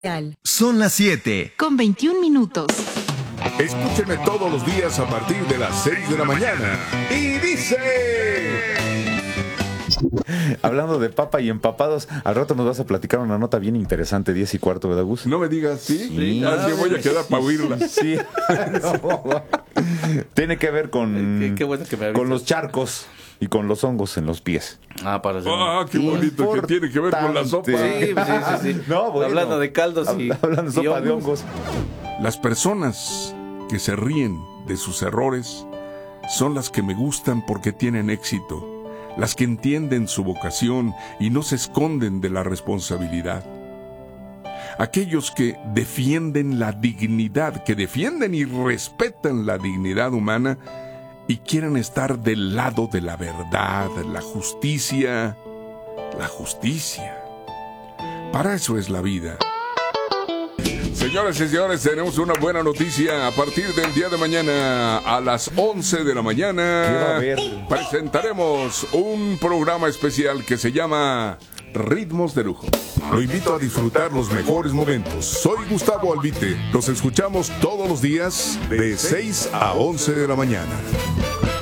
Son las 7. Con 21 minutos. Escúchenme todos los días a partir de las 6 de la mañana. Y dice... Hablando de papa y empapados, al rato nos vas a platicar una nota bien interesante, 10:15, ¿verdad, Gus? No me digas, ¿sí? Así voy a quedar para oírla. Sí. No. Tiene que ver con, qué bueno que me con los charcos y con los hongos en los pies. Para hacer qué bonito que tiene que ver con la sopa. Sí. No, bueno, hablando de caldos hablando de sopa de hongos. Las personas que se ríen de sus errores son las que me gustan porque tienen éxito. Las que entienden su vocación y no se esconden de la responsabilidad. Aquellos que defienden la dignidad, que defienden y respetan la dignidad humana y quieren estar del lado de la verdad, la justicia. La justicia. Para eso es la vida. Señoras y señores, tenemos una buena noticia. A partir del día de mañana, a las 11 de la mañana, presentaremos un programa especial que se llama Ritmos de Lujo. Lo invito a disfrutar los mejores momentos. Soy Gustavo Albite. Los escuchamos todos los días de 6 a 11 de la mañana.